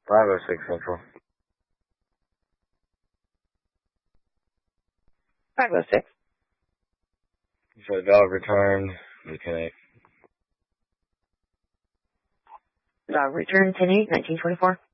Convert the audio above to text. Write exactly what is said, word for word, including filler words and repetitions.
five oh six Central. five oh six. So dog returned. We connect. Dog return ten eight, nineteen twenty-four.